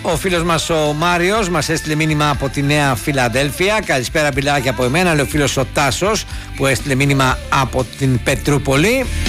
Ο φίλος μας ο Μάριος μας έστειλε μήνυμα από τη Νέα Φιλαδέλφια. Καλησπέρα, πιλάκι από εμένα. Λέει ο φίλος ο Τάσος που έστειλε μήνυμα από την Πετρούπολη.